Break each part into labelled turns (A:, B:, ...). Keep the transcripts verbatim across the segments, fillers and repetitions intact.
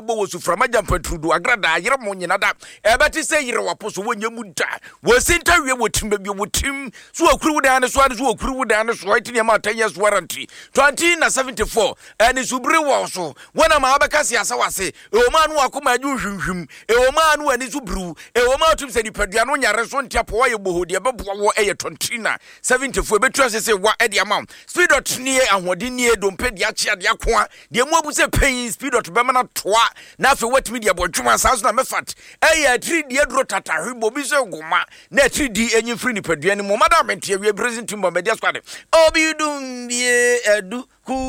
A: bo wo suframa jampatrudu agrada yere mo nyina da ebeti se yere wapo so wonya mu da wo sinta wie wotim ba bi wotim so okuru dan ne so ane so okuru dan ne so iti ne ma ten years warranty twenty na seventy-four ene subire wo so wona ma abeka se asa wase e o ma no akoma aju hwimhwim e o ma no ani subru e o ma tum se nipadua no nyare so ntiapo wo ye bohodi e beboa wo e twenty na seventy-four betu ase se wa e de ama speed dot nie ahode nie dompe de ache ade akoa de mu abu se pain speed dot be mana toa na afi watimi de abodwuma sa so na mefat e ya three d dro tata hwebo bi se goma na three d enyi free nipadua ni mo madam mentie we present timbo media squad obi dum bie edu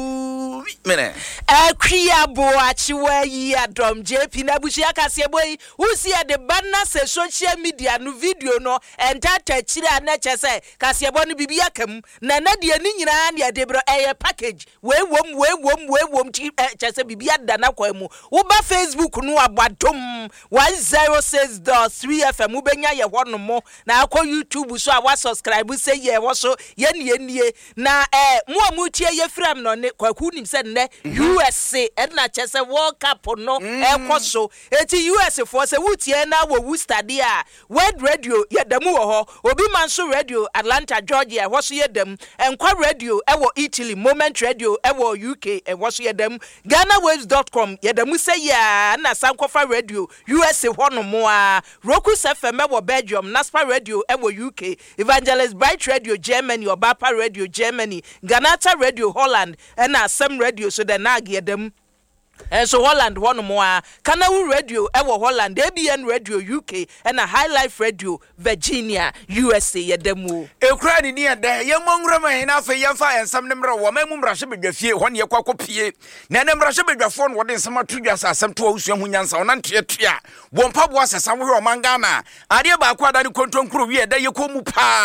A: ku mene
B: akria bo achiwa yi adom jp na bushia kase boy usi e de banna se social media no video no entata chira na chese kase bo no bibia kam na na de ni nyina na de bro eye package we wom we wom we wom chese bibia da na kwa mu wo ba Facebook no abadom one oh six point three F M ubenya ye ho no mo na akọ YouTube so a wa subscribe say ye wo so ye nie nie na eh mo amutie ye frem no ne kwaku nim se ne U S A e na chese World Cup no e koso eti U S A for se wutie na wo wu study a World Radio ye damu wo ho obi manso Radio Atlanta Georgia wo so ye dam enkwa Radio e wo Italy Moment Radio e wo U K e wo so ye dam Ghana Waves dot com ye damu se ya na sankofa Radio U S A ho no mo a Roku F M e wo Belgium Naspa Radio e wo U K Evangelist Bright Radio Germany Obapa Radio Germany Ganata Radio Holland and some radio so the nag yedem and so Holland one more Kanawu Radio ewo Holland A B N Radio U K and a High Life Radio Virginia U S A yedemu
A: e kra ni ne da ye mongra ma hina fa ye fa ensam ne mra wo mamu mra hye bedwafie ho ne yakwa kopie na ne mra hye bedwafo no wode nsama tudwa sa asem to awusu hu nyansa wona nte tua wo mpaboa sesam hwe o mangana ade ba kwa da ni kontonkuro wie da ye komu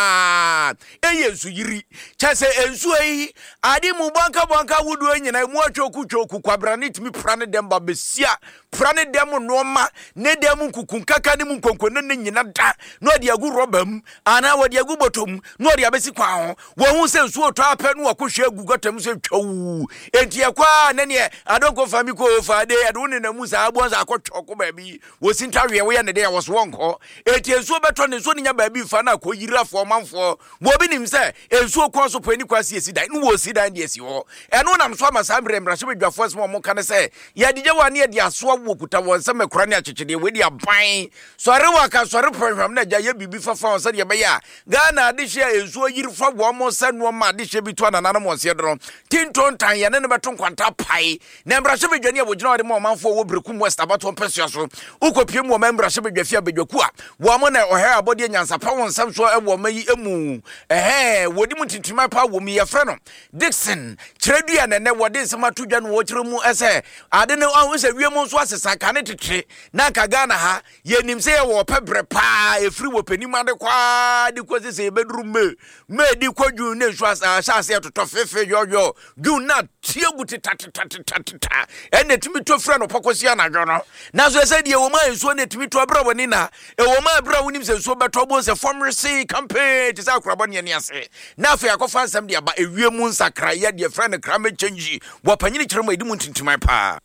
A: pa e yesu yiri chese ensu eyi ade mu banka banka wudu anyina mu atwoku twoku kwabrane timi prane demba besia prane demo noma ne demo kukunkaka ne mu nkonkone ne nyina da no ade agu robam ana wade agu botom no ade abesi kwa ho wo hu se nsu oto apɛ no akohwe agu gotam se twawu enti ekwa ne ne adonko fami ko faade ade ne namu sa abo sa akotwoko ba bi wo sintawe wo ye ne de wo so wonko enti ensu beto ne nsu ne nya ba bi fa na akoyirafo manfo mo bi nim se ensu okon so pani kwasi esi dan no wo si dan de esi ho eno nam so amasa mbre mrahye bedwafo se mo kan se ya dije wane ya dia so wo kuta wonsa mekura ne akyekede we dia ban sore waka sore program na ja ya bibi fafa wonsa de be ya Ghana de hye ensuo yirfa wo mo sa no ma de hye bitu anana mo se dro tinton tan ya ne ne beto kwanta pai na mbrahye bedwane ya wogina wode mo manfo wo brekum west abato mpesua so ukopie mo mbrahye bedwafia bedwaku a wo mo na ohe abode nyansa pa wonsam so e wo mayi emu ehe wodi mu tintima pa wo mi ye fre no Dixon kiredua ne ne wode nsema tudwa no wo kire mu ese ade ne ahun se wiemu so asesa ka ne tete na ka Ghana ha ye nim se ye wo pebre pa efri wo panim ade kwa de ko se bedru me me di kwadwu ne so asa ase toto fefe yoyo du na tiegu tatatatata ene timi to fra no pokosia na dwo no na so se de wo ma enso ne timi to abra woni na e wo ma abra woni se so beto bo se formresi campaign ti sa krabo ne ne ase na fa yakofa ansam de aba ewiemu nsakra ye de fra ne krame change wo panyini kiremo edi mu tintimai pa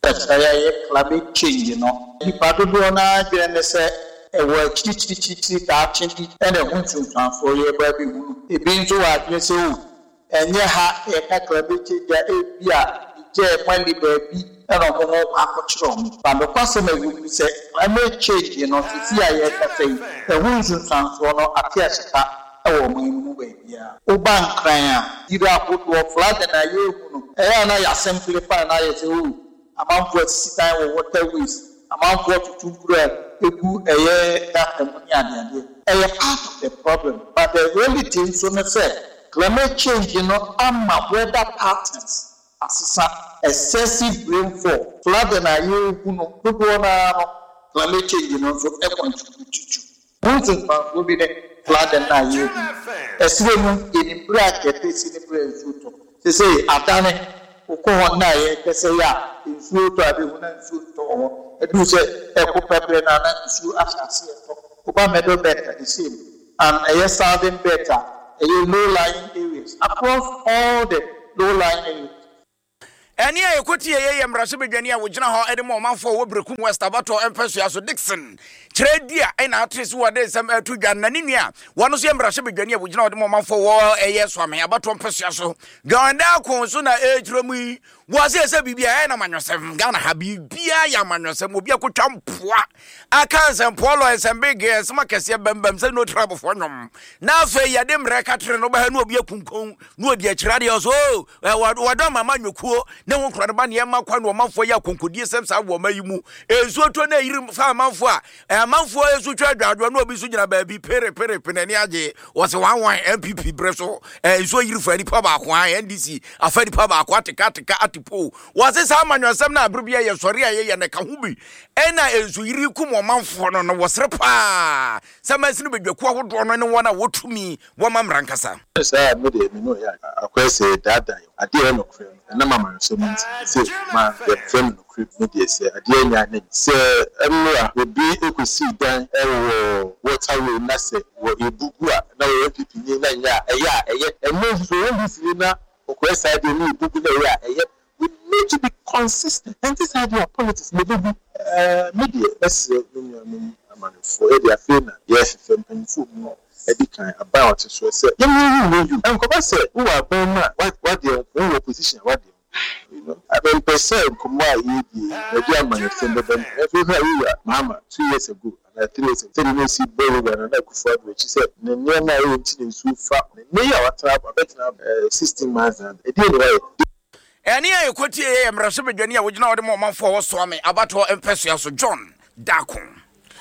C: climate change, you know. The part of the one I say, a word chichi chichi, that and a hunting transfer your baby. It being to what you say, and you have a climate change, yeah, yeah, my baby, and a whole approach. But the customer will say, climate change, you know, to see I say, the hunting transfer, no, a fiesta. Oh, my movie, yeah. Oban crying, either put to flat and I you, and I simplify and I say, oh. Amount for sit or waterways, amount for to grow, egu a year that money a part of the problem. But the reality is on the say climate change, you know, ama weather patterns, as excessive rainfall, flood and I you know, climate change, you know, so everyone contribute to. One will be the flood and I you. As women in bracket, they see the prayer. They say, Adane. Uko na ye kese ya insu to abi huna insu to edu se eko pepe na na insu asase to uba medo better the same and a southern better a low lying areas across all the low lying areas
A: Eni a yekoti ye ye mrahye bedwani a wogina ho ede mo manfo wo brekum West Abato empesua so Dixon Tredia ena atrese wo de sem atu dwan nani nua wono so ye mrahye bedwani a wogina wo de mo manfo wo eye so ame Abato empesua so ganda ko so na ejuro mu yi wo se se bibia na manwosem Ghana ha bibia ya manwosem obi akotwa mpoa aka nsem polo nsem big nsem akese bambam se no trouble for nyom na afa ya de mreka tre no ba ha no obi akunkon no obi akirade so wado mama nyokuo ne ho krade ba ne ma kwa no manfo ya konkodie sem sa wo ma yimu enso to na yiri fa manfo a manfo enso twa adwado no obi so gina ba bi pere pere penani age wo se wan wan M P P breso enso yiri fa ni pa ba kwa N D C afa ni pa ba kwa tika tika atipo wo se sa manwasem na abrubia ye sori aye ye ne ka hubi ena enso yiri kum wo manfo no no wo sere pa se masini bedwaku ahodo no ne wona wotumi wo mamrankasa
D: sa me de me no ya akwese dada ade no krem na mama so me say ma the frame no krem me de say ade nya na say emra obi ekosi dan ewo waterway na say wo ebugu a na wo pipi ni na nya eya eye emo so wo bi na okwesa ade ni ebugu na eya eye we need to be consistent and this idea of politics me be uh media let's no no amanfo e dia fe na yes fe mpanfo mu edikan about so say you know you and come say who are born what what the opposition what you know I been percent come why you the dia man say be every year mama two years ago and three years ago you see very well and I could for which said ne ne na e ntin so fa ne ya watra about na sixteen months and e dey right
A: eni a yekoti ye mrahye bedwani a wogina wode mo manfo wo so ame Abato empesua so John Dakon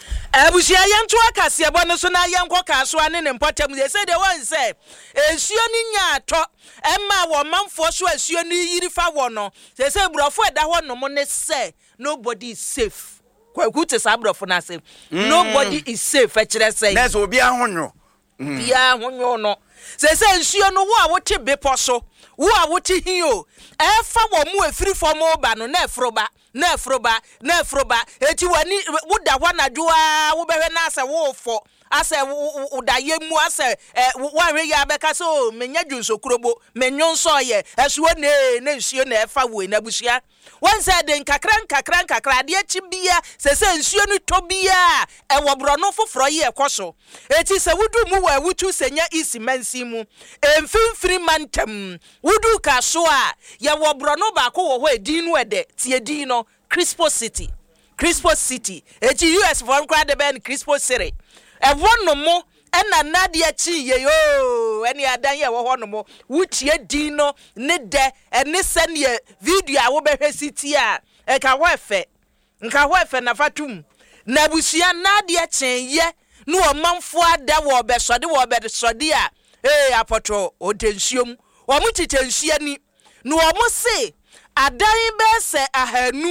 B: Abusia yentu akase ebo no so na yenko kaso ane ne mpotam ye say de won say esuo ni nya ato emma wo manfo so esuo ni yiri fa wo no say say burofo eda ho no mo ne say nobody is safe kwaku te sa burofo na say nobody is safe e kire say
A: na so obi ahonyo
B: bia ahonyo no say say esuo no wo a wo te bepo so wo a wo te hi o e fa wo mu efiri fo mo ba no na efroba na efroba na efroba eti wani woda hwa na dwoa wo behwe na ase wo fo ase udaye mu ase wanwe ya beka so menya dwunso kurobo menyo nso ye esuo ne na nsuo na efa wo na busia won say den kakran kakran kakra de achi bia se se nsuo no to bia e wo bro no foforo ye ekoso eti se wudu mu wa wutu senya isi mansi mu emfimfiri mantem wudu ka so a ye wo bro no ba ko wo ho edin no ede tie din no Crispo City Crispo City eti U S for nkwa de ben Crispo City e wonno mo ena nadia chi ye yo eni adan ye wo hono mo wutie din no ne de ene sene video a wo behwe city a e ka ho efe nka ho efe na fatum na busia nadia chen ye no o manfo ada wo be sode wo be sode a eh apoto o tensuom wo mu titensia ni no o mo se adan be se ahanu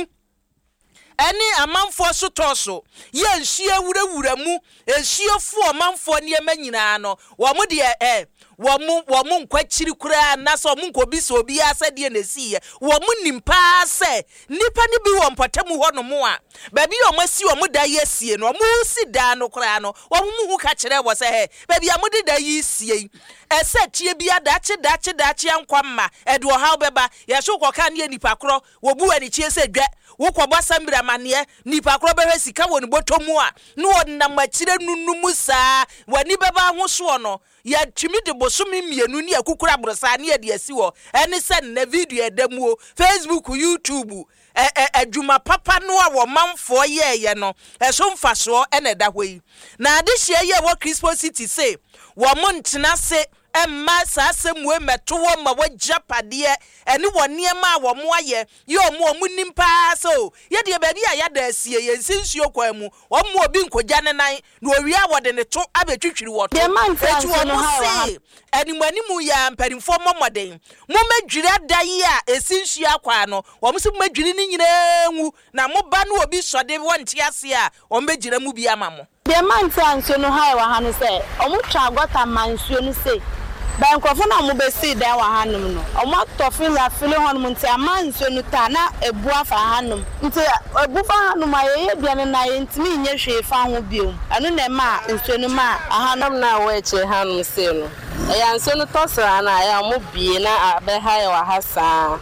B: eni amanfo so toso ye nhie wurawura mu ehie fu amanfo ne emanyina no wo mu de eh wo mu wo mu nkwachiri kura na so mu nkobi so obi asade na siye wo mu nimpa se nipa ni bi wo mpatamu ho no mo a ba bi o masi wo mu da ye sie no mu si da no kura no wo mu hu ka kire wo se he ba bi amudi da yi sie ese tie bi adache dache dache ankwamma edo ha beba ye so koka ne nipa kro wo bu ani chie se dwa wo kwaba sambira mane nipa kro behwe sika wo ni botomu a no wonam akire nunumu saa wani beba ho so no ya tumi de bosumi mienu ni akukura brosa ne de asi wo eni se na video edamu Facebook YouTube adwuma papa no a wo manfo ye ye no eso mfaso ene da hoi na ade hie ye wo Crispo City say wo montena se emma sa asemu emeto wo ma wajapade ene wo niema wo mo aye ye omo omu nimpa so ye de ba bi a ya da asie ye nsinsuo kwa mu omo obi nkogya ne nan na owia wo de ne to abetwitwiri wo to etu wo mo se animani mu ya mpanimfo momoden mo madwiri adai a esinsuo akwa no wo mo se mo madwiri ni nyina nwu na mo ba no obi sode wo nte ase a wo mejira mu bi ama mo
E: de mantanso no hai wa hanu se omo twa gota mansuo no se ba nkofo na mo be si da wa hanum no omo tofin la fili hon mo nti amansuo no ta na ebu afa hanum nti ebu fa hanum aye bia ne na ye ntimi nye hwe fa ho biom anu na ma nsuo no ma hanum na wa eche hanum se no e ya nsuo no tosra na ya mo bie na abe hai wa hasa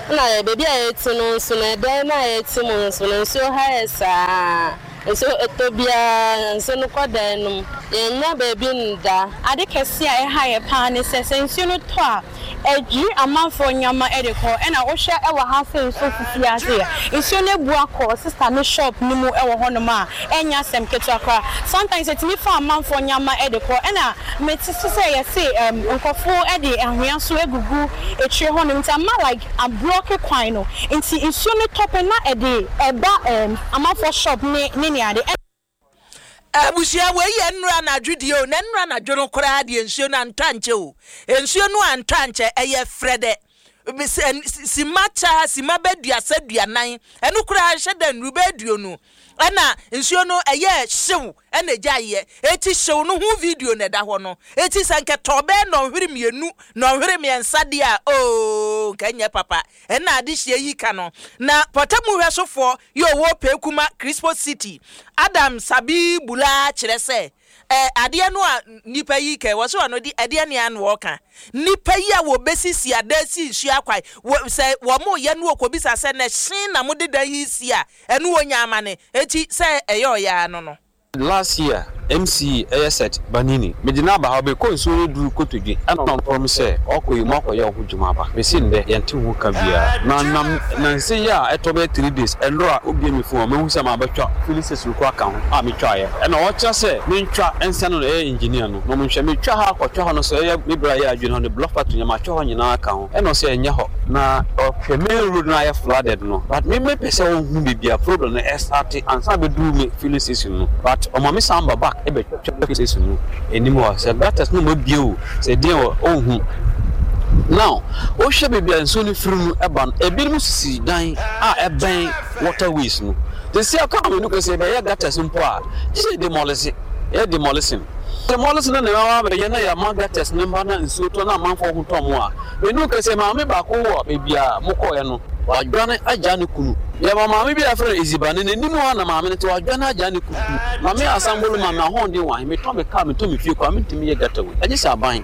E: na baby a eti no nso na dan na eti mo nso nso ha esa nso etobia nso no kodan no yenya baby nda ade kese a e ha ye pa ne se nso no to a eji amanfo nyama e de ko e na wo hwe e wo ha se nso fifi ase nso ne bu akọ sister no shop ni mu e wo hono ma enya sem ketu akwa sometimes it me fa amanfo nyama e de ko e na meti se ye se um nkofo e de ahwea so egugu etwe hono nti ama like a block kwan no nti nso ne top na e de eba um amanfo shop ni ni ade
B: abusia we ye nnura na dwudi o na nnura na dwo no kora de nsuo na ntanche o nsuo no antanche eye frede simacha simabedua saduanan enu kora hye da nrubeduo no ana nsuo no eye hyew ena gyaye eti hyew no ho video na da ho no eti sanke tobe no hwere mienu no hwere miensa de a o kanya papa ena ade hye yi ka no na potamu hwesofo yo wo pekuma Crispo City Adam Sabi Bula kire se eh ade no a nipa yi ke wo so no di ade ne an wo ka nipa yi a wo besisi adasi nsu akwai se wo mo ye no okobisa se na hyin na mo de da yi si a enu wonya amane eti se eyo ya no no.
F: Last year, M C Ayset Banini, Medina Bahabe, Consul Drew Cotugi, and on promise, Oko Moko Yahujumaba, Mesinde, Yantu Kavia, Nan Nansia, at Tobe three days, and Roa Ubi for Musama Bacha, Phyllis Luquacan, Army Chaya, and I watch us say, Mincha and San engineer, no Munchami Chaha or Chahano say, Libra, you know, the bluff at Yamacho in our account, and I say, Yaho, na or main road na flooded, no, but maybe person who be a problem, S R T, and some do me Phyllis, but o mama samba back e be twetwe sunu anymore say that is no bio say dey ohun now o hwe bebia nso ni firu eban ebirim sisi dan a eben waterways no they say come no go say be ya gata simple a say demolish e demolishing demolish na na wa be na ya magates number na nso to na manfo ho to mo a we no go say ma me ba ko wo bebia mokoye no wadwane ajane kunu ya mama me bi afre izibane nenimu na mama ne te wadwane ajane kunu mama asambolo mama honde wan me to me ka me to me fie kwa me ntimi ye gata we anye sa ban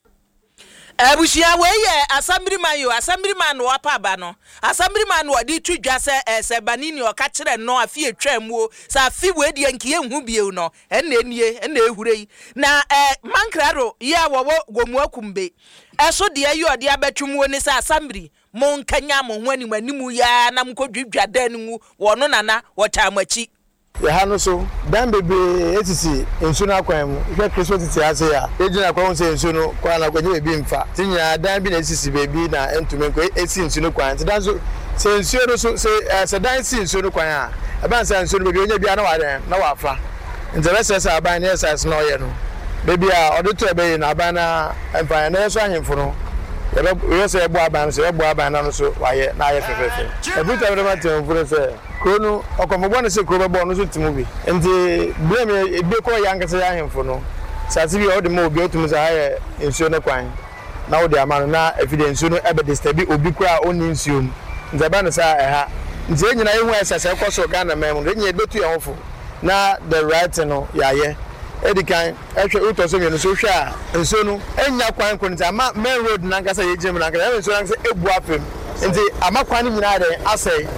B: abusia we ye asambiri man yo asambiri man no apa ba no asambiri man no di twidwa se se banini o ka kire no afie twamu sa afi we di anki ehu bie no enne enie enne ehurei na eh mankraro ya wo gomu akumbe eso de ayo de abetwumu ni sa asambiri mon kanya mo ho animu animu ya na mkodwidwa dan mu wono nana wotamachi
G: ya hanu so dan bebe etisi ensu na kwan mu ife Crispo City ase ya ejina kwan se ensu no kwan na kwanyi bebi mfa tinya dan bi na esisi bebi na entume ko esi ensu no kwan dan so se ensu no so se se dan si ensu no kwan a eba se ensu no bebi onya bia na wa den na wa fa interest se aban na exercise na oye no bebi a odo to ebe na aban na emfa na so ahemfo no we say ebo aban so ebo aban na no so waye na aye fefefe ebu ta be ma tem fure se krono okomogbo na se krono bo no so timu bi nti blame ebe ko yanka se ahemfo no sati bi o de mo obi otum se aye ensuo ne kwan na o de amano na evidence no ebe disturb obi kwa oni nsuo nti ba no sa eha nti enyina ehu esese ko so Ghana mem no enye betu ye hofo na the right no yaye edikan ehwe utoso mi no so hwe a enso no enya kwan ko nti ama main road na nkasa ye gym na nkasa enso na nkasa ebu afem nti ama kwan ni nyina de asai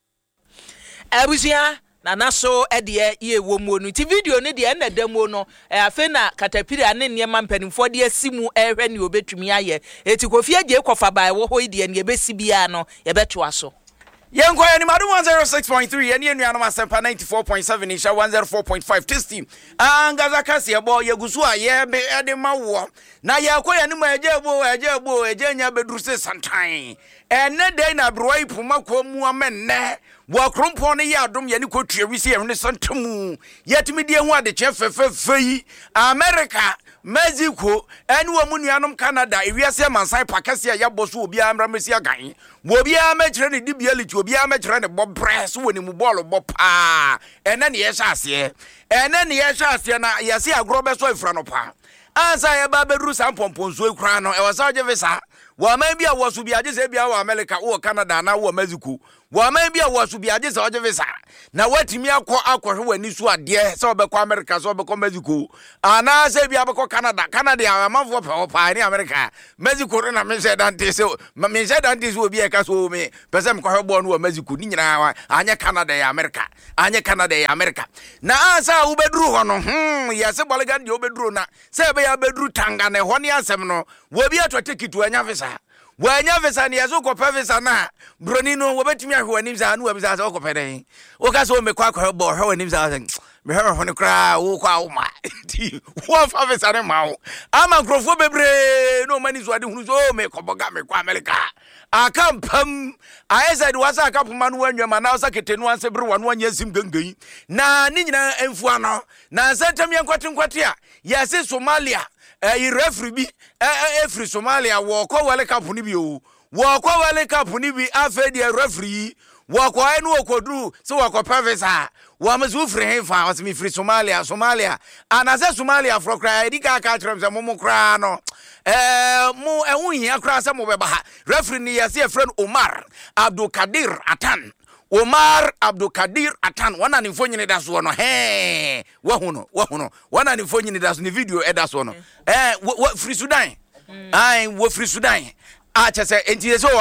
B: abusia na naso ede ye wo mu no ti video ne de na demo no afi na katapiri ane niema mpanimfo de asimu ehwe ne obetumi aye eti kofi agye kofa bai wo ho de ne ebesi bia no ye beto aso
A: Yenko ya ni madu one oh six point three yeni yenu ya nama sempa ninety-four point seven isha one oh four point five testing angaza kasi yabo yegusua yebe ede mawa na yako ya nima ejebo ejebo ejenya bedruse santain ene de na broi puma kwa muwa mene wakrumpo ne ya adom yeni kwa tuyewisi ya hune santamu yetimi diye huwa de chefe fefei Amerika Mexico enu wa munu yanom Canada iwiase mansai pakasi ya bosu obi amra mesi agan obi amechire ne dibiality obi amechire ne bobress woni mu ball bo pa ene ne yesha ase ene ne yesha ase na yase agro beso ifra no pa ansa ya ba bedru sampomponso ekura no e wasa oje visa wa man bia wosu bia je se bia wa America wo Canada na wo Mexico wo man bia wo so bia je se oje visa na watimi akọ akọhwe wani so ade se obekọ America se obekọ Mexico ana se bia obekọ Canada Canada ya amanfo pe opa ni America Mexico na me se dante se me se dante se obi e ka so me pese me kọhwe bo no Mexico ni nyina anya Canada ya America anya Canada ya America na asa ubeduru ho no hm ya se bolega de ubeduru na se be ya beduru tanga ne ho ne asem no wo bi atote kitu anya visa wanya visa ni yazo ko visa na broni no wo betimi ahwe anim za na wo bisa za ko pede wo ka so me kwa kwa bo hwe anim za me hwe ho ne kra wo kwa wo ma wo fa visa ne ma wo ama grofo bebre no mani zo ade hunu so me ko boga me kwa America akampam aeza de wasa akapoma no wanwama na wasa ketenu anse bre wano anya sim gangan na ni nyina emfu ano na santam yankwate nkwate a yase Somalia eh referee bi eh efri Somalia wo ko wale cup ni bi o wo ko wale cup ni bi afa de referee wo ko enu okodu so wo ko professor wo amazu free hefa was mi free Somalia Somalia anaze Somalia fro kra edika ka trem se momo kra no eh mu ehun hia kra se mo beba ha referee ni yase friend Omar Abdul Kadir Atan Omar Abdul Kadir Atan wana ni mfonyine da so no he wa huno wa huno wana ni mfonyine da so ni video e da so no eh free Sudan ai wo free Sudan a chese enti so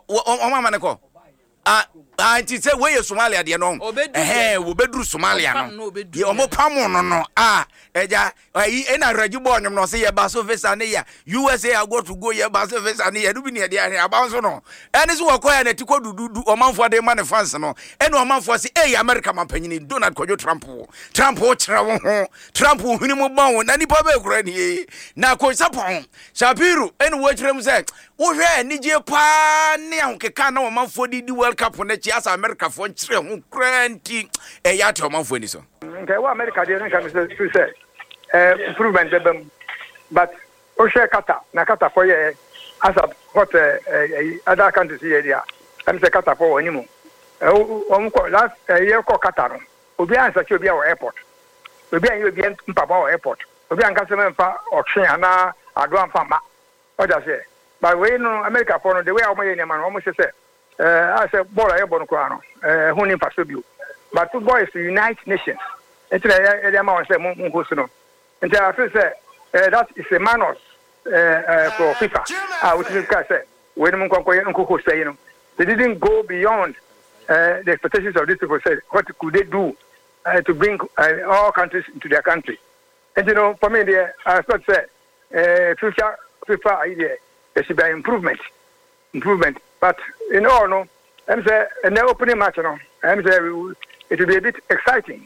A: o mama ne ko ah anti say we Somalia de no eh wo bedru Somalia no ye omo pamo no no ah eja ayi ena rajibo onyom no say ye ba so visa ne ya U S A I go to go ye ba so visa ne ya du bi ne de aba so no ene so wo koya na tiko dududu omanfo de man fans no ene omanfo say eh America mampanyini Donald Kojo Trump Trump o kire wo ho Trump huni mo bon na nipa be kura ni na ko sapon Shapiru ene wo kire mu say wo hwe ni je pa ne ahokeka na omanfo di di World Cup ne chi asa America fo nkire ho kranti e ya to omanfo ni so
H: okay wa America de nka me say eh improvement dem but o share kata na kata for ye as a what uh, other countries here there am say kata for onimu eh o ko last year ko kata no obi ansa che obi a airport obi an obi mpaba airport obi an kase memfa ochen ana ado amfa ma o da say but we no America for no the way o moye nyama no o mo say eh I say ball air bon ko ano eh huni paso bio but football is the United Nations etre e dey ma say mo mo so no and I feel say uh, that is a manners uh, uh, for FIFA. Ah, which is guy say when Munko say you know they didn't go beyond uh, the expectations of these people. Said what could they do uh, to bring uh, all countries into their country? And you know, for me, there I thought say uh, future FIFA idea there should be an improvement, improvement. But you know, no, I'm say in the opening match, you know, I'm say it will be a bit exciting.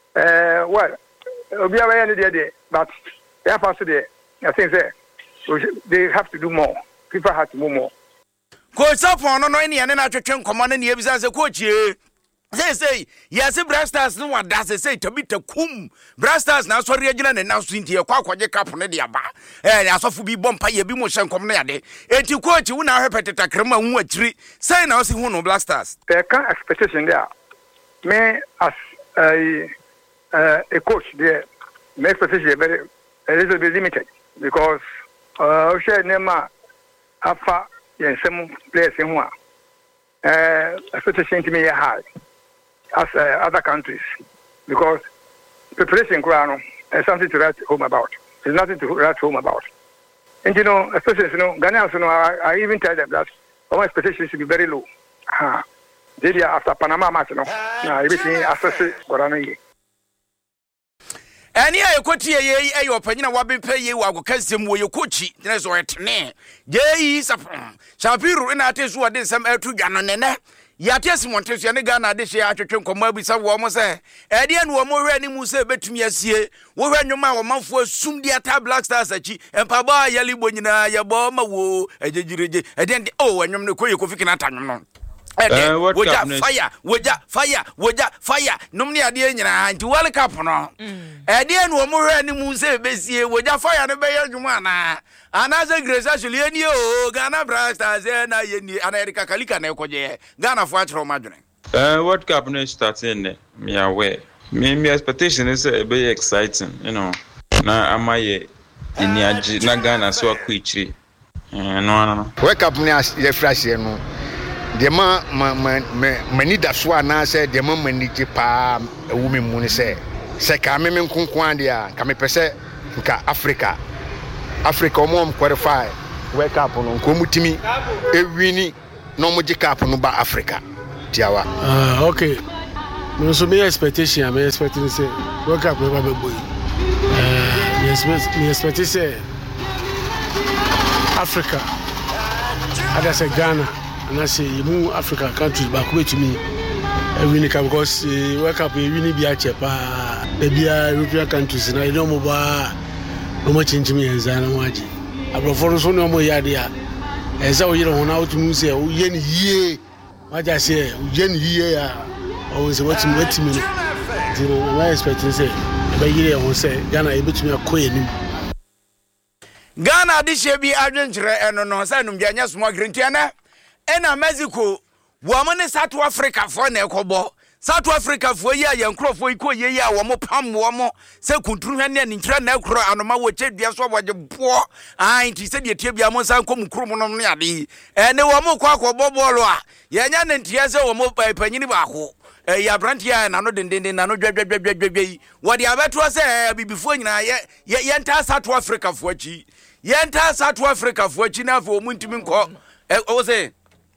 H: Uh, well. Obi away any day, but they have to do. I think they they have to do more. People have to do more.
A: Coach Sapon no any and na twetwe nkomo na ne ebisa se coach e. Say say yes Brasters no wada say say to be to kum Brasters na so regina na na so ntie kwa kwaje cap ne de aba. Eh asofo bi bompa ye bi mo hye nkom na yade. Enti coach wu na hwepeteta krema hu akiri. Say na o se hu no Blasters.
H: There can expectation there. Me as a Uh, a coach there, my expectation is very a little bit limited because uh, we share nema afa yen some players in one. Uh, expectation to me is high as uh, other countries because preparation ground is something to write home about. There's nothing to write home about. And you know, especially you know, Ghanaians, you know, I, I even tell them that our expectations should be very low. Uh, they are after Panama match, you know, uh, everything associated with
A: Ani ayo koti ye ayo opanyina wabepe ye wa gokasem wo ye kochi na so etne je yi sapon Shapiru ina atesu ade nsam atu dwano nene ya tesi montesu ya ne Ghana de hye atwetwe nkomo abisa wo mo se e de ne wo mo hwe ni mu se betumi asie wo hwe nwoma wo manfo asum di ata Black Stars achi empaba ya libo nyina ya bo ma wo ejejireje e de oh nwom ne koye Kofi Kinata nwom no eh woja fire woja fire woja fire nom ne ade nyina nti World Cup no eh de ne wo mo hwe ni mu se besie woja fire no be yadwuma na anaze Grace actually eni o Ghana Black Stars na yeni America kalika na ekoje Ghana fo atro madwene
I: eh World Cup no starting me aware me me expectation is be exciting you know na amaye eni agi na Ghana so akọ ichiri eh no no
G: World Cup ni ye fresh no
J: de ma ma mani da so ana se de ma mani je pa ewu me mu ne se se ka me me nkonkon ade a ka me pese nka Africa Africa omo qualify World Cup no nko mutimi ewini no mo je cup no ba Africa tiawa
K: ah okay no so me expectation am expecting say World Cup no ba be boy eh me expect me expect say Africa ada say Ghana and I say you Africa countries back with me ewini ka because uh, World Cup ewini bi a chepa e bia European countries na no mo ba no mo change me enza na waji abrofo so no mo yade a enza o yire hona otumu se o ye ni yie waja se o ye ni yie a o se wati wati me no no my expecting say e ba yire ho se Ghana e betumi akoye nim
A: Ghana de shebi adwenkyere eno no sa num ganya small green tea na ena Mexico wo mo ne South Africa fo na ekobo South Africa fo yi a yankrofo iko ye yi a wo mo pam wo mo se kunturu hwe ne nkyere na ekro anoma wo chedua so boje bo ai nti se de tie bia mo san kom krum no ne ade e ne wo mo kwa akobo bolo a ye nya ne ntia se wo mo panyini ba ho e ya brantia na no dendenden na no dwadwadwadwadwi wo de abeto se bibifo nyina ye ye nta South Africa fo achi ye nta South Africa fo achi na fo mo ntimi nko e wo se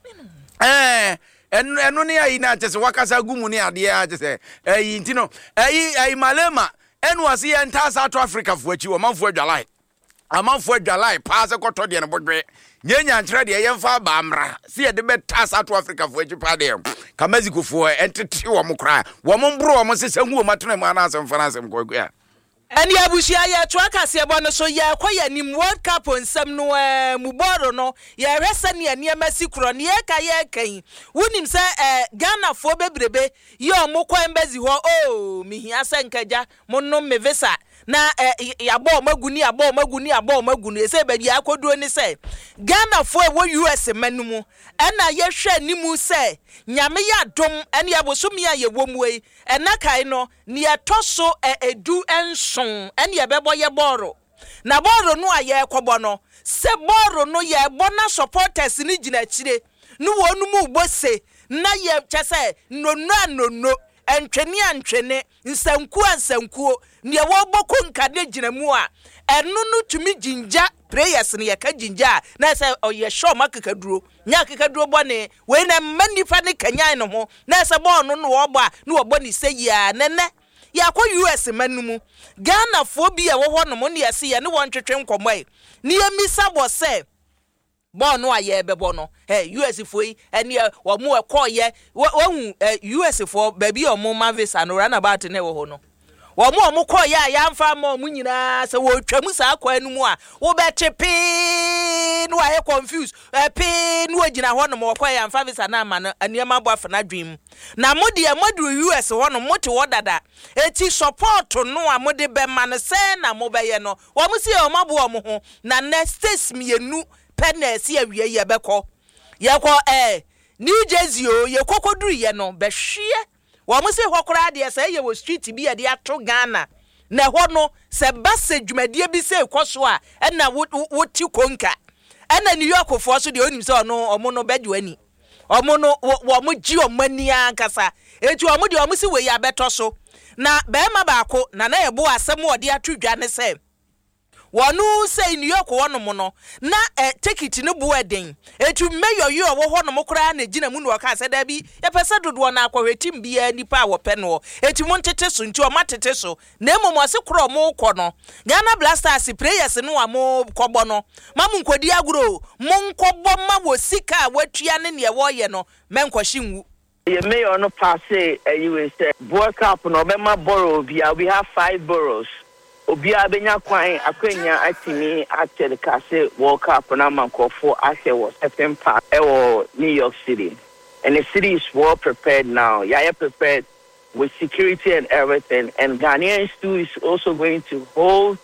A: eh enu enu ne ayi na tese wakasa gumu ne ade a tese ayi ntino ayi ayi malema enu ase ye nta South Africa fo achi wo manfo adwalai amanfo adwalai pa se koto de ne bodwe nyenya nkyere de ye mfa ba amra se ye de beta South Africa fo achi pa de ka Mexico fo entete wo mo kra wo mo mbro wo mo sese hu mo atene mo ana asem fa na asem ko ya
B: Eni abushia ye to akase bo no so ye kwaye nim World Cup nsem no eh muboro no ye resa ne ane amasi kro ne ye ka ye kan wonim se eh Ghana fo bebrebe ye omo kwan bezi ho oh mihia se nkaja monno me visa na eh yabo maguni abo maguni abo maguni ese bedi akoduo ni se Ghana fo e wo U S manumu ena ye hwe nimu se nyame ya dom ene abosumi ya ye womwe ena kai no ne etoso edu enson ene ye bebo ye boro na boro no aye kobo no se boro no ye bona supporters ni gina chire no wonu mu bose na ye chese nonu anono entwene antwene nsanku ansankuo ne wo boko nkade gina mu a enu no tumi jinja prayers ne yaka jinja na se oye show makakaduro nya kakaduro bone we na manifa ne kanyan no ho na se bo no no wo ba ne wo bone seya nene yakọ U S manumu Ghana fo bi a wo ho no mo ne yase ye ne won twetwe nkomoi ne yemisa bo se bo no aye bebo no eh U S fo yi ene wo mo ekoye wo hu U S fo ba bi o mo mavisa no run about ne wo ho no wo mo mo koye a yamfa ma mo nyina se wo twam sa akwa anu mu a wo bete pe no aye confused eh pe no agina ho no mo koye yamfa visa na ama no aniema bo afa na dream na mo de amadu U S ho no mo te wo dada eti support no a mo de be man se na mo be ye no wo mo se o mabo o mo ho na next mienu pennes ye wie ye beko ye ko eh New Jersey o ye kokoduru ye no be hwe wo mo se hokora de se ye wo street bi ye de ato Ghana na ho no se base dwumadie bi se koso a na wo ti konka na New York fo so de onim se ono omo no bedu ani omo no wo mo gi omani ankasa eti omo de omo se we ya beto so na be ma baako na na ebo asem wo de atudwa ne se wonu say New York wono mo no na eh, ticket ne bo eden etu mayor yi owo ho no mo kra na gina mu no ka se da bi ye pese dodo na akwahwetim bia nipa wo pe no etu mo ntete so nti o matete so na emo mo se kro mo kọ no Ghana Blasters players no wa mo kọbọ no ma mu nkodi aguro mo nkọbọ ma wo sika watua ne ne wo ye no menkwahyi nwu
L: ye mayor no pass eh you say World Cup no be ma borough bia we have five boroughs obi abenya kwan akwenya atimi atel kase World Cup na mankofo ase was certain part e wo New York City and the city is well prepared now yeah yeah prepared with security and everything and Ghanaians too is also going to hold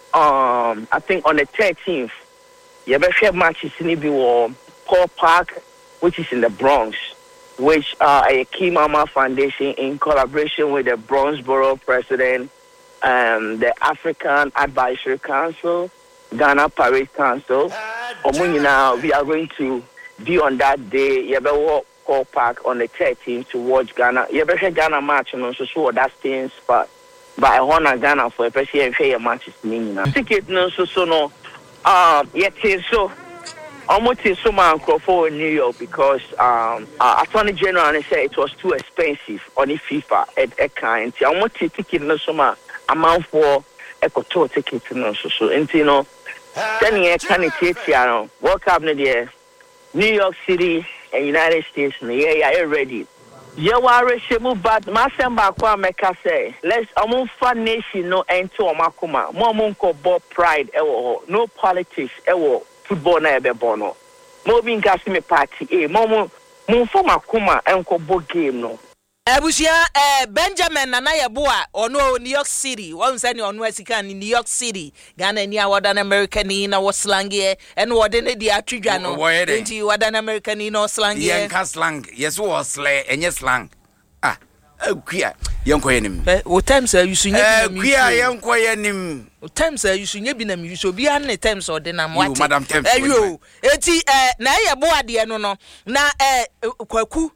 L: um I think on the thirteenth yeah be share matches in the war Paul Park which is in the Bronx which uh a Key Mama Foundation in collaboration with the Bronxborough president Um, the African Advisory Council, Ghana Parade Council, Omunina, we are going to be on that day. You better walk Call Park on the thirteenth to watch Ghana. You better Ghana match and so so that staying spot. But I want Ghana for a person and share matches. Ticket no so so no. Um, yet so. Almost in so man for New York because um uh, Attorney General said it was too expensive on the FIFA at a kind. Almost ticket no so man amount for a tour ticket no so so. And you know, ten year candidate here. World Cup there, New York City and United States. Yeah, yeah, ready. Yeah, we are ready. But my son back one make us say let's among fan nation no enter omakuma. More monko ball pride ewo no politics ewo. Football na ebe bono mo bi nka se me party eh mo mo mo fo makoma enko bo game no
B: Abusia eh Benjamin Nana Yeboa ono New York City won say ni ono asika ni New York City Ghana ni awodan America ni na wo slang ye en wo de ne di atwidwa no nti wodan America ni no slang ye
A: yen ka slang yes wo slang enye slang ah akua yen ko yenim
B: eh wo times are you sunya
A: eh akua yen ko yenim
B: times are you sunya bi na mi so bi an times o de na mo ati
A: madam times
B: eh yo eti eh na ye bo ade no no na eh kwaku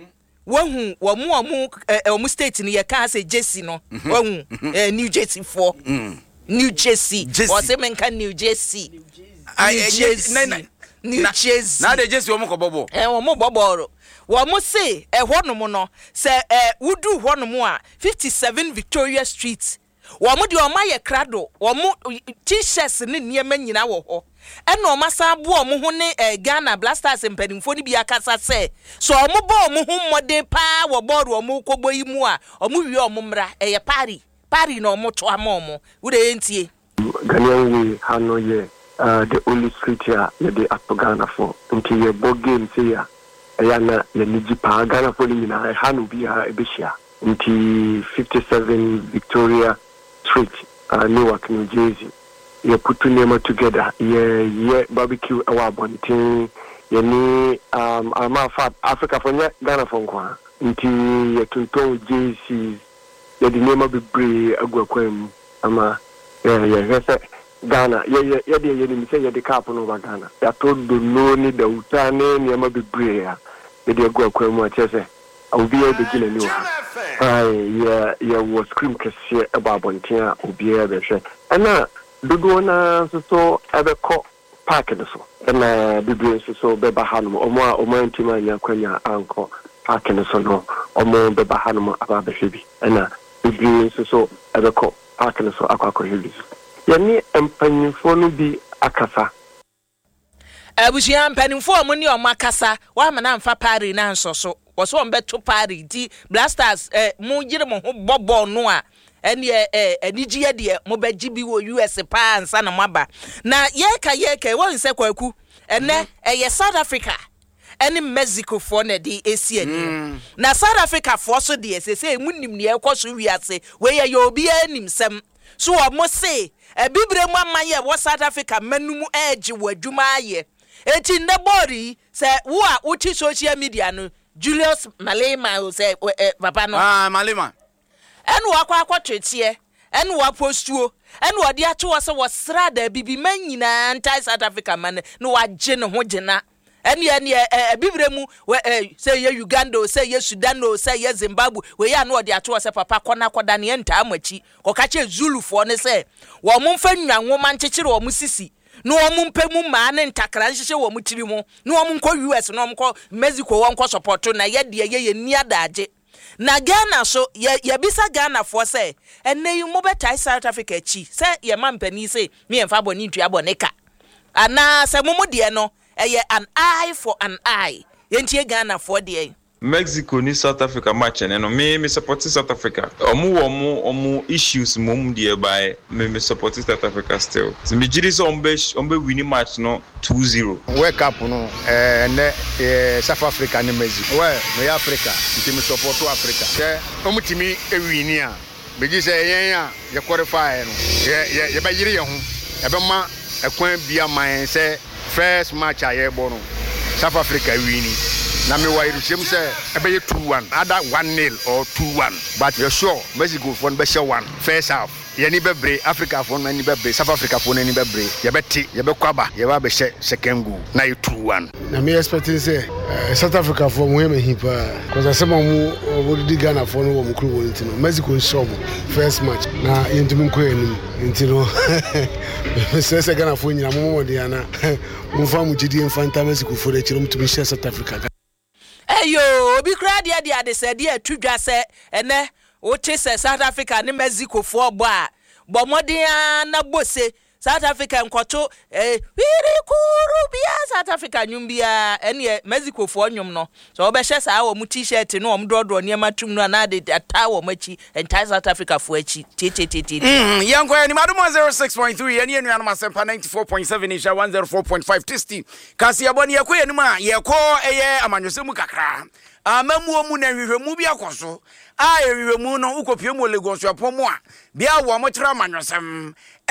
B: wahu wo mu omu omu state ni ye ka say Jersey no wahu eh New Jersey for New Jersey o say men kan New Jersey
A: ai
B: New Jersey
A: na de Jersey wo mu ko bobo
B: eh wo mu bobo wo mu say eh honom no say eh wudu honom a fifty-seven Victoria Street wo mu de o ma ye krado wo mu t-shirts ni niema nyina wo ho eno masa bo o mu ho ne Ghana Blasters mpanimfo ni bi akasa say so o mu bo o mu ho modern pa wo board o mu kobo yi mu a o mu wi o mu mra e ye party party no mo to ama o mu wo de entie
M: Ghanaian we hano ye uh, the only street here the at Ghana for until ye bo game say ya ya na ye niji pa Ghana for ni na hano bi ha ebehia until fifty-seven Victoria Street uh, Newark, New Jersey. You put two names together. Yeah, yeah, barbecue awa bonting. You ni um ama fa Africa for Ghana for kwa. Inti ye tunto J C. Ye di name be bre agwa kwem ama yeah yeah yes Ghana. Yeah yeah yeah di ye ni say ye di cap no ba Ghana. Ya to do no ni da utane ni ama be bre ya. Ye di agwa kwem a chese. Obi e be gile ni wa. Ai ya ya was scream kese about bontia obi e be hwe. Ana dodo na so so ebe ko park no so. Ana dodo so so be ba hanum omo a omo ntima nya kwanya anko park no so no omo be ba hanum aba be hwe bi. Ana dodo so so ebe ko park no so akwa ko hwe bi. Ya ni empanyimfo no bi akasa.
B: Abusia mpanimfo mo ni o makasa wa ma na mfa party na nso so waso on beto party di Blasters eh mu gire mo ho bobo no a ene eh anigye de mo bagyi bi wo U S pa ansa na maba na yeka yeka won se kwaku ene eh South Africa ene Mexico for na di esi ani na South Africa for so de se se mu nim ne ekoso wiase we ye obi anim sem so o mo se e bibre mu amaye wo South Africa manum edge wadwuma aye eti ndebori se wo a uti social media no Julius Malema o say papa no
A: ah Malema
B: enu akwa akwotwetie enu wa postuo enu odi ato wo se wo srada bibi man nyina anti South Africa man no wagye ne ho gyena enu enu bibire mu say ye Uganda o say ye Sudan o say ye Zimbabwe we ya no odi ato wo se papa kona koda ne nta amachi kokache Zulufo ne say wo mo mfa nwanwo man kyekere wo mo sisi no omu mpemu ma ne ntakra nhyehyɛ wo mu tiri mu no omu nkɔ U S no omu nkɔ Mexico wo nkɔ support na ye de ye ye ni adage na Ghana so ye ye bisa Ghana fo sɛ enne yi mo betai South Africa chi sɛ ye ma mpani sɛ me emfa boni ntua boni ka ana sɛ mo mo de no eye an eye for an eye ye ntie Ghana fo de
I: Mexico ni South Africa match and no me me support South Africa. Omu omu omu issues mum dey by me me support South Africa still. So me jiri so ombe ombe winning match no two zero.
J: World Cup no eh ne eh South Africa ni Mexico. Well, me Africa, nti me support Africa. Yeah, omu timi e wini a. Me ji say yen a ye qualify no. Ye ye ye ba yiri ye ho. E be ma ekwan bia man say first match a ye bo no. South Africa wini. na me wa irushim say ebe two one other one nil or two one but you're sure Mexico for be share one first half yeni bebre Africa for ni bebre South Africa for ni bebre ye beti ye be kwaba ye ba be share second goal na you two one
K: na me expecting say uh, South Africa for mo me hipa because asema mu obodi Ghana for no mo kru won ntino Mexico show first match na yentumi nko enim ntino se se Ghana for nyina mo mo de ana mo fa mu gidi infanta Mexico for de chiro mutumi share South Africa.
B: Eyo obi kra de de ade se de atudwa se ene o che se South Africa ne Mexico for bo a bo modern na bose South Africa nkoto eh wiri kuru bia South Africa nyum bia ene Mexico for nyum no so obe hye sa wo mu t-shirt no om dodo ne matum no na de ata wo machi entire South Africa for achi ti ti ti ti
A: mm yanko ani madum zero six point three ene enu anoma sempa ninety-four point seven isha one oh four point five tisti kasi aboni yakọ enu a yekọ eye amanyosemu kakra amamuo mu na hwehwemu bi akoso a hwehwemu no ukopie mu Lagos apomo a bia wo mo kira amanyosem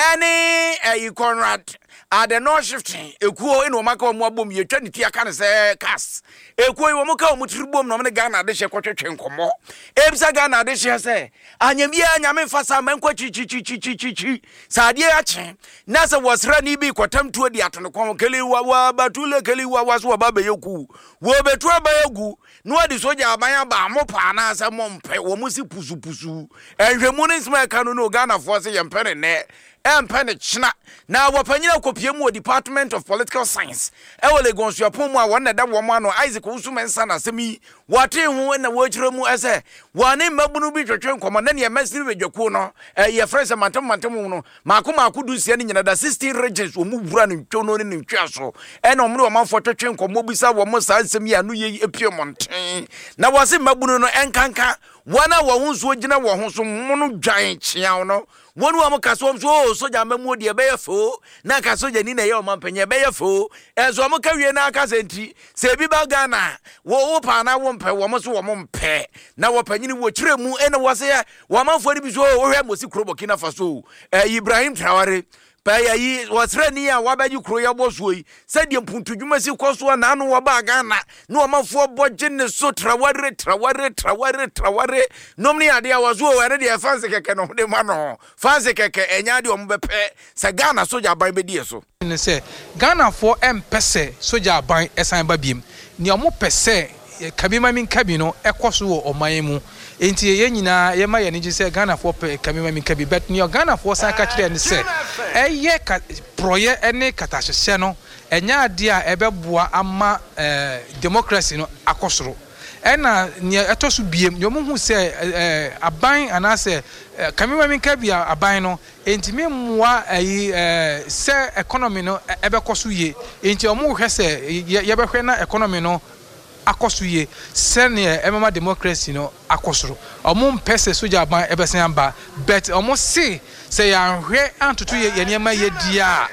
A: any a Conrad at the north shifting ekuo eno maka omo abom ye twa ne tua ka ne se cast ekuo wo mo ka omo tribom no me Ghana de hye kwotwetwe nkomo ebisa Ghana de hye se anyamia anyame fasa mankwa chi chi chi chi chi chi saade ya che na se wasra ni bi kwatam tuo di atono kon kele wa wa batule kele wa wa so ba beyeku wo betu ba yegu no adi soja aban ba mo pa na se mo mpe wo mo si pusu pusu enhwemu ne nsma ka no no Ghana fo se yempene ne empene china na wapanyina kopie mu Department of Political Science e wo Lagos yapon mu a won da wo ma no Isaac Usumensa na semi wate hu na wo kire mu ese wane mabunu bi twetwe nkomo na ne mesiri bedwaku no e ye frese mantem mantem no maako maako du sia ne nyina da sixteen regions wo mu bura ne ntwo no ne ntwa so e na omre wo manfo twetwe nkomo bisa wo mo sa semi anu ye epie monten na wase mabunu no enkanka wana wo hu so gina wo hu so mu no dwan chia no wonu am kaso so soja mamu de be yefo na ka soja ni na ye o mampenye be yefo ezo am ka wie na aka senti se bi ba Ghana wo wo pa na wo mpe wo mo so wo mo mpe na wo panyini wo kire mu ene wo se wo manfo ni bi so wo hwe mosi kro Burkina Faso eh Ibrahim Traore pa ya yi wasra ni a wabaji kro ya boso yi sede mpuntudwuma si koso na anu wo ba Ghana no wo manfo boje ne so Traore Traore Traore Traore nomni ade a wazo wo ene de fanse keke no de ma no fanse keke enya de o mbepe se Ghana soja ban be die so
N: ne se Ghana for empese soja ban esan ba biem ni o mo pese kabima min kabino ekoso wo oman mu enti ye nyina ye ma ye ni se Ghana for kabima min kabi bet ni Ghana for san ka kire ni se eye proye ene katahye no enya ade a ebeboa ama democracy no akosoro ena ni etoso biem ni omo hu se aban anase kabima min kabi aban no enti me mwa ayi se economy no ebekoso ye enti omo hwe se ye behwe na economy no akosuye sene emema democracy no akosoro omo mpese soja ban ebesen amba bet omo se se ya hwe antutu ye niema ye dia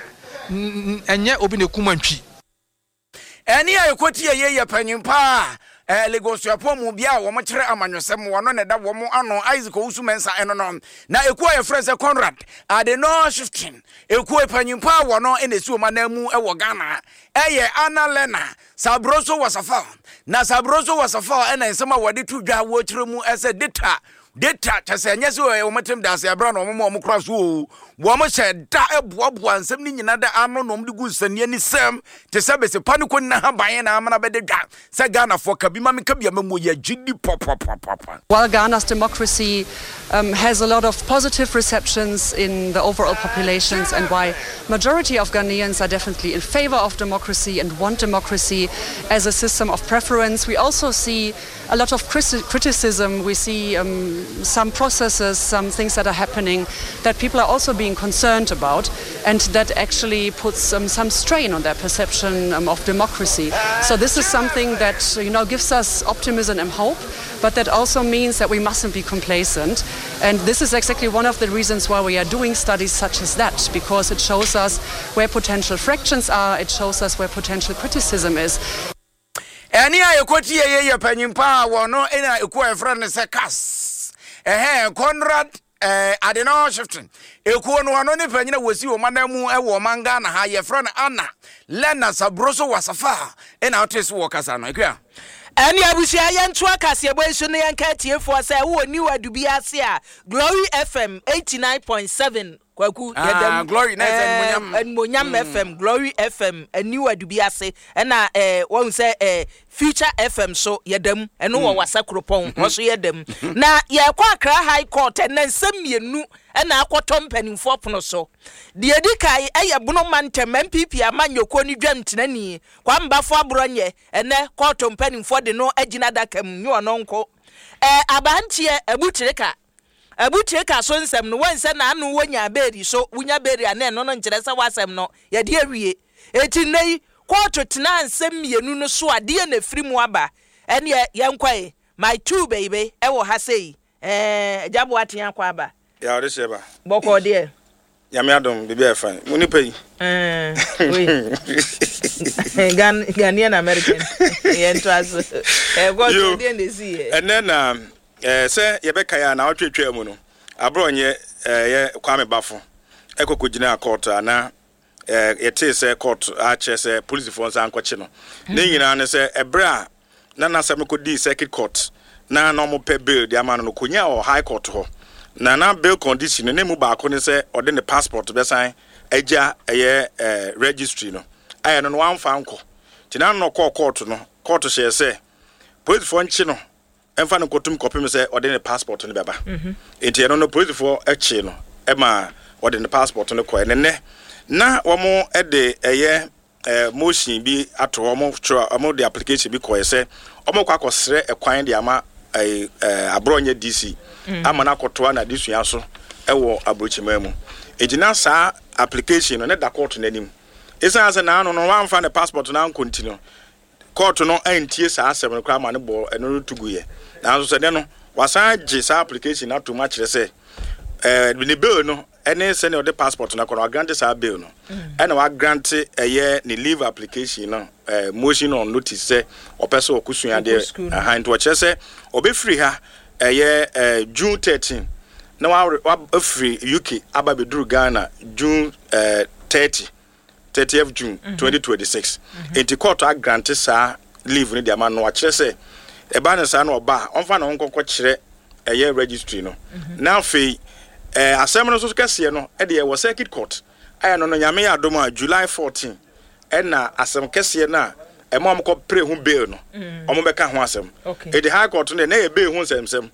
N: enye obi ne kumantwi
A: eni ayekoti ye ye panyimpa eh Lagos yapon mu bia wo mo kire amanyosem wo no ne da wo mo ano Isaac Usumensa eno no na ekuo ye frese Conrad ade no shifting ekuo panyimpa wo no ene si o manamu e wo Ghana eye Annalena Sabroso Wasafa na Sabroso Wasafa ena nsema wode tudwa wo kire mu ese data data tese nyese wo metem da se abra no mo mo kra so wo mo che da eboaboa nsem ni nyina da ano no mo de gu sanie ni sem te se be se paniko na haban na amana be de dwa se Ghana for kabima me kabia mamu ya gidi pop pop pop.
O: While Ghana's democracy um, has a lot of positive receptions in the overall populations, and why majority of Ghanaians are definitely in favor of democracy and want democracy as a system of preference, we also see a lot of criticism. We see um, some processes, some things that are happening that people are also being concerned about, and that actually puts um, some strain on their perception um, of democracy. So this is something that, you know, gives us optimism and hope, but that also means that we mustn't be complacent. And this is exactly one of the reasons why we are doing studies such as that, because it shows us where potential fractions are, it shows us where potential criticism is.
A: Eni ayekoti ye ye panyimpa wo no ena ekuo efra ne se kas eh Conrad eh adeno shifting ekuo no ano ne panyina wosi wo manamu e wo manga na ha ye fra na Anna Lena Sabroso Wasafa ena otis wo kasa no ekua
B: Any abusia yentu akase boy so ne yanka tiefo say wo ni wadubi ase a Glory F M eighty-nine point seven kwaku
A: ah Glory na say
B: en monyam F M Glory F M ani wadubi ase na eh won say eh Future F M so yedam eno wo wasakropon wo so yedam na ye kwa Accra High Court na nsem mienu na akotom panimfo pono so de edikai eye bono mantem M P P amanyoko ni dwam tenani kwa mbafo abronye ene courtom panimfo de no agina dakam ni ono nko eh abantie abutireka abutireka so nsem no wanse na anu wonya beri so wonya beri ane no no nkire se wasem no ye de awie eti nei court tena nsem mienu no so ade na firimu aba ene ye nkwae my two baby e wo ha sei eh jabo atia kwa aba
A: ya ode sheba
B: boko de
A: ya me adom bibi afan muni pay
B: eh we gan Ghanaian American yen twas eh go de de see
A: and then um eh say ye be kaya na otwetwa mu no abronye eh ye kwame bafo ekokogina court ana eh yete say court a che say police force ankoche no ne nyina ne say ebra na na sam ko di circuit court na no mo pe bill di ama no konya o high court ho na na bill condition ne mu ba ko ne say ode ne passport be san agya eye eh registry no aye no wan fa nko tina no court court no court she say police for nchi no emfa no kotum kopim say ode ne passport no beba mhm enti no no police for echi no e ma ode ne passport no ko ene ne na womo ede eye eh motion bi ato womo tro womo the application bi ko say womo kwa kosre ekwan de ama eh abronye D C ama na kotoa na disua so ewo abrochima mu ejina sa application no ne da court nanim esa asa na no no wan fa ne passport na continue court no antie sa asem no kra ma ne bo eno tuguye na so se de no wasan gi sa application na to ma kire se eh ni bill no ene se ne the passport na kono grant sa bill no ene wa grant eye ni leave application no eh motion on notice se opeso okusua de aha nto kire se obe free ha eye eh June thirteenth na wa free U K aba beduru Ghana June eh thirty thirtieth June twenty twenty-six enti court a grant sa leave ni de ama no a kire se e ba ne sa na oba onfa na onkonko kire eye registry no na fe eh asem no so kase no e de wo circuit court aya no no nyame ya dom a July fourteenth e na asem kase na e ma mo ko pre hu bail no o mo be ka ho asem e de high court no na e bail hu nsem sem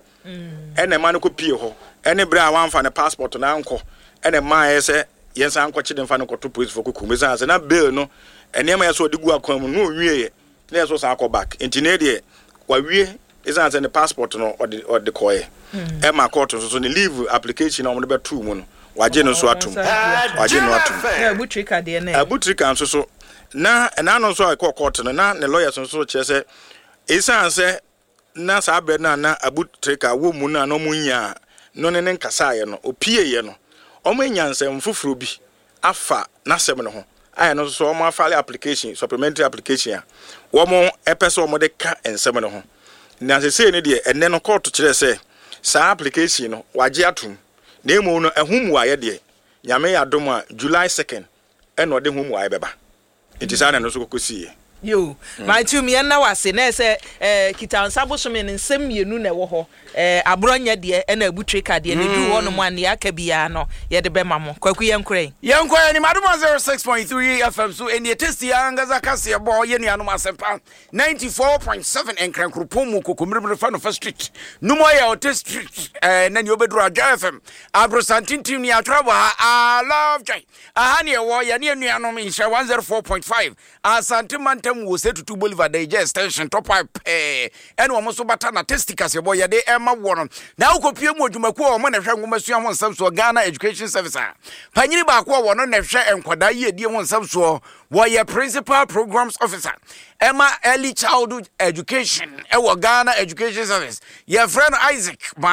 A: e na ma no ko pie ho e ne bra wan fa ne passport na anko e ne ma ye se yensa anko chide fa no ko to police for kuku meza se na bail no e ne ma ye so odigu akwan mu no wie na ye so sa akọ back enti na de wa wie isa se ne passport no o de o de koye e ma court so so ne leave application na mo be two mu no waje no so atum waje no atum
B: na butrika de na
A: butrika so so na na no so akọ court no na ne lawyer so so che se isa se na sa abre na na abutrika wo mu na no mu nya no ne ne nkasa ye no opie ye no omo nyansem fufuro bi afa na sem no ho aya no so omo afale application supplementary application a wo mo epese omo de ka ensem no ho na se se ne de enne no court kire se sa application no waje atum na emu no ehum wa ye de nyame ya dom a July second eno de hum wa ye beba intisa na no so kokosi
B: yo my two me na wase na se eh kitansabo so me nsem mienu na wo ho eh abronya de e na abutrika de ne du ho no mo ane aka bia no ye de be mamo kwaku yenkure
A: yenkure ni madum zero six point three F M so eni testi angaza kase bo ye nuanom asempa ninety-four point seven enkrankrupon mu kokomire fa no first street numo ye hotel street eh na ni obedru aja F M abrosantintim ni atrabo I love joy aha ne wo ye ne nuanom insha one oh four point five asantimanta wo se tutu Boulevard digest station top up eh ene wo so bata na testicas ye boy de ema wono na ukopie mu adwumaku o mo na hwe ngoma ho nsam so Ghana Education Service a panyiri ba ko wo no na hwe enkwada ye die ho nsam so wo ye principal programs officer ema early childhood education e wo Ghana Education Service ye friend Isaac ma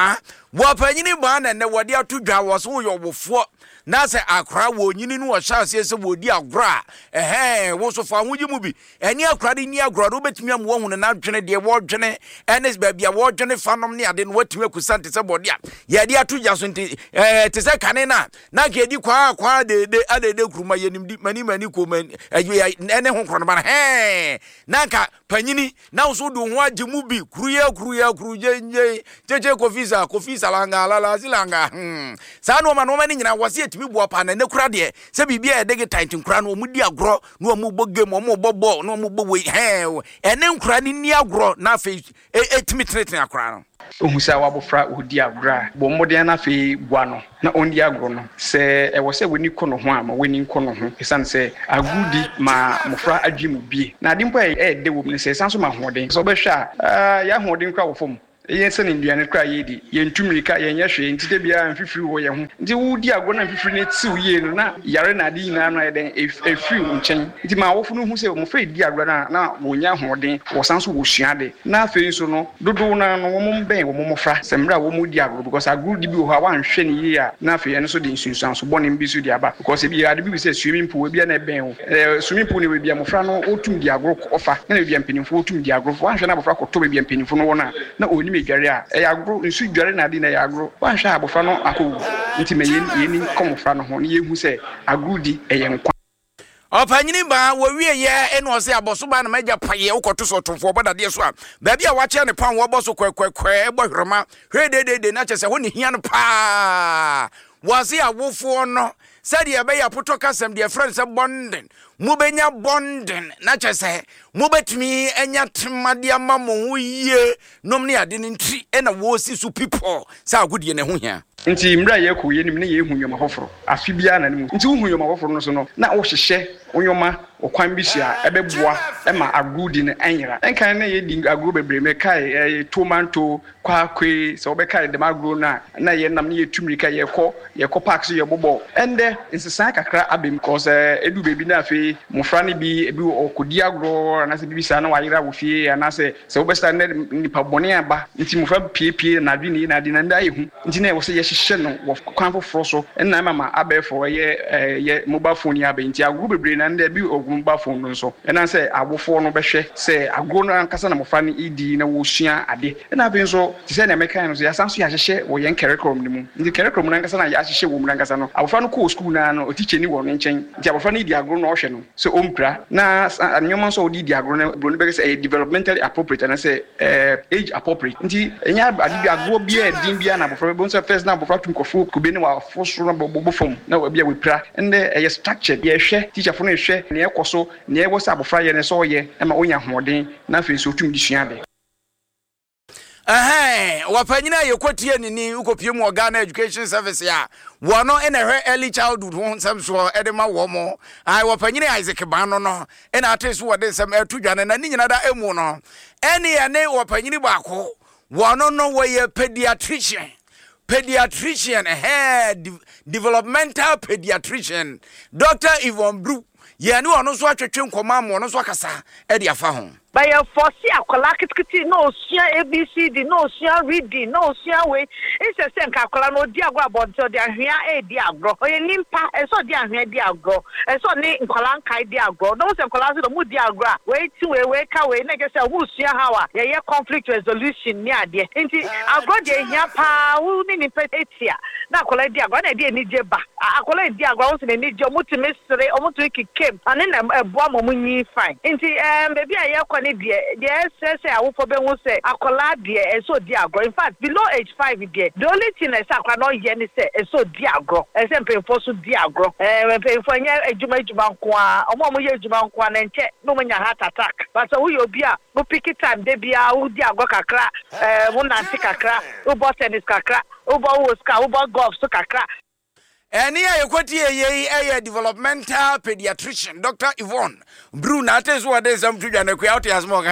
A: wo panyini ba na ne wode atodwa wo so yo wofo na se akra wo nyini no wo hyase se wo di agora ehe wo so fa hoji mu bi eni akra de ni agora do betimi am wo hu na dwene de wo dwene enes ba bia wo dwene fanom ne ade no watimi akusante se bode a ye de atodwa so nti eh te se kane na na ke di kwa kwa de de ade de kuruma yenim di mani mani ko man ene ho krono ba he na ka panyini na wo so do ho age mu bi kuruye kuruye kuruje nje jeje kofisa kofisa langa la la silanga hmm sa no ma no ma ni nyina wose mi bo pa na ne kura de se bibia e de titan kura no mu di agro no mu boge mo mu bobo no mu bowe he ene nkura ni ni agro na fe etimi tretin akura no
P: ohusa wabofra odi agro bo modern na fe bua no na ondi agro no se e wo se woni ko no ho ama woni ko no ho esan se agudi ma mofra adwemu bie na ade mpo e de wo ne se esan so ma hoden so be hwa ah ya hoden kwa wo fom yen se ne nduane kra yedi yen tumirika yen yehwe ntide bia mfifiri wo ye ho nti wudi agwo na mfifiri ne tiw ye no na yare na ade nyina no eden efiri nchen nti ma wofu no hu se mo fa di agwo na na wonya hoden wo sanso wo suade na afei so no dodo na no wo mo ben wo mo fra semra wo mo di agwo because agwo di bi wo ha wan hwe ne ye a na afei no so de nsunsan so bone mbi so di aba because e bi ade bi se swimming pool we bia na ben wo eh swimming pool ne we bia mo fra no otum di agwo ofa na we bia mpenimfo otum di agwo wan hwe na bo fra ko to be bia mpenimfo no wona na oni dware a e agro nsu dware na adi na ya agro wan hwa abofra no akowu nti me yeni komofra no ho ne yehu se agrodi e ye nkwa
A: opanyini ba wo wie ye eno ose aboso ba na maja paye ukoto so tonfo bodade so a ba bia wa che ne pan wo boso kwekwe e bohwerema hwe de de de na chese ho ne hia no pa wase awofo no said ye be ya poto kasem de friend se bonding mu benya bonding na chese mu betimi enya temade ama mo ho yie nom ne ade ne ntri e na wo si su people sa agudie ne ho hia
P: nti mra ye ko ye nim ne ye hunyoma hoforo afi bia na ne mu nti hunyoma hoforo no so no na wo hehye onyoma okwan bi sia ebeboa e ma agudi ne anyira enkan na ye di agro bebre me kai tomato kwakwe so be kai de magro na na ye nam ne ye tumirika ye ko ye ko park so ye bobo ende insisa kakra abem cause edu bebi na afi mofra ne bi ebi okodi agro na se bibisa na wayira wo fie na se se wo be sta ne nipa bone aba nti mofra piepie na dwi ne na de na nda ye hu nti na wo se ye hye no wo kwan foforo so na mama abefo ye ye mobile phone ya be nti agro bebre na nda bi mobile phone no so na se agofo no behwe se agro no ankasa na mofra ne idi na wo sua ade na be nso ti se na mekan no so ya sanso ya hye wo ye curriculum ni mu nti curriculum na ankasa na ya hye wo mu ankasa no abofra no ko school na no teacher ni wo no nchen nti abofra no idi agro no hwe no so ompra na anyoma so odi agro no bro no be say developmentally appropriate na say age appropriate nti enya adi agro bia din bia na abofra be nso first na abofra tum kofo kube ne wa foso no bobo fom na wa bia we pra ende eye structured ye hwe teacher fo no hwe ne ekoso ne ewo sa abofra ye ne so ye na ma onya hoden na fe so tum di suade
A: eh wapanyina yekotie nini ukopie mu Ghana Education Service ya wono ene hwe early childhood ho nsam so edema wo mo ai wapanyina Isaac Bano no ena atesu wode nsam atudwane na ni nyina da emu no ene ya ne wapanyini baako wono no wo ye pediatrician pediatrician eh developmental pediatrician Doctor Yvonne Bru ye ne ono so atwetwe nkoma mo no so akasa e de afa ho
Q: by a force akola kitkiti no sia A B C D no sia reading no sia we it's a senka akola no di agro abonto de ahwea e di agro oye nimpa e so di ahwea di agro e so ni nkola nkai di agro no se nkola so mu di agro we ti we we ka we na ge se wu sia hawa ye ye conflict resolution ni ade nti agro de hia pa wu ni ni petia na akola di agro na de ni je ba akola di agro wo se ni je mu ti mesre o mu to kikem ane na eboa mo mu nyi fine nti em baby aye ne die die say awofo be hu say akola die eso di agro in fact below age five die the only thing is akola no ye ni say eso di agro e say mpemfo so di agro eh mpemfo nya ejuma ejuma nko a omo mo ye ejuma nko a na nche no mo nya heart attack but wo ye obi a go pick time de bia wo di agro kakra eh wo nanti kakra wo bo tennis kakra wo bo wo ska wo bo golf so kakra.
A: Eni ya yekoti ye ye developmental pediatrician Doctor Yvonne Bru na tezo wade sam tudwa na kwa out as mo kan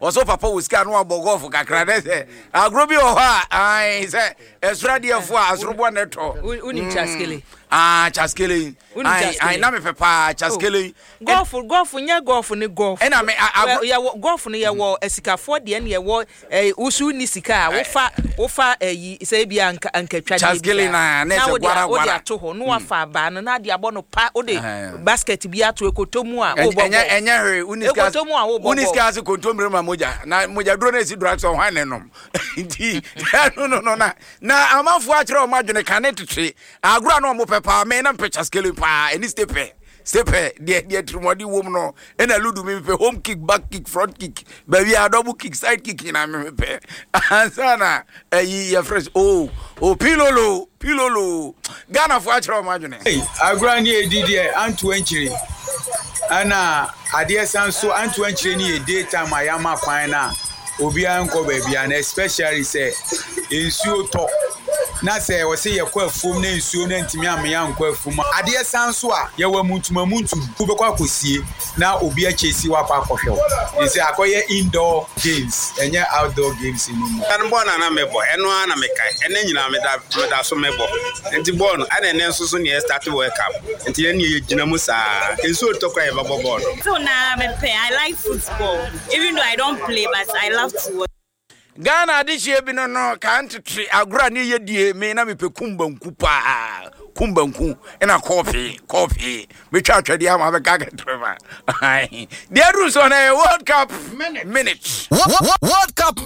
A: also papa was can one bogo for kakra say agrobi o ha ai say esrade fo asrobo neto
B: uni chaskele
A: ah chaskele ai ai na me pepa chaskele
B: golf golf nya golf ni golf
A: e na me
B: ya golf ni ye wo esikafo de ne ye wo usu ni sika wo fa wo fa yi say bia ankatwa
A: chaskele na na se gwara gwara
B: o de ato ho no afa ba no na de abo no pa o de basket bi ato ekotomu a wo bo
A: enya enya hwe uniska
B: ekotomu a wo bo
A: uniska se kontomre ma moja na moja dro na si drugs on hwan nenom nti no no no na na amafo a kire o madwene kane tete agura no mo pepa me na pecha skele pa eni stepe stepe de de trumodi wom no ena ludu me pe home kick back kick front kick baby a double kick side kick na me pe ansana eh ya fresh oh oh pilolo pilolo Ghana fo a kire o madwene
R: hey agura ni edidi e antu enchire ana ade sanso antu enchire ni e daytime ayama kwan na obi anko baby and especially say ensuo to na say we say yakwa afum na ensuo na ntimi amya anko afum ade sanso a ye wa muntuma muntu ku be kwa kosie na obi a chesi wa pa kohwe e say akoye indoor games enye outdoor games ni mo
S: kan bo na na mebo eno ana mekai ene nyina me da me da so mebo enti bo no ana ene nso so ne start world cup enti ene ye gina mu sa ensuo to kwa e babo bo no
T: so na me pay I like football even though I don't play but I love to watch.
A: Ghana this year bi no no country agura ne yedie me na me pe kumbanku pa kumbanku ena coffee coffee me twa twa dia ma be gaga trema ai dia rules on a World Cup minute World Cup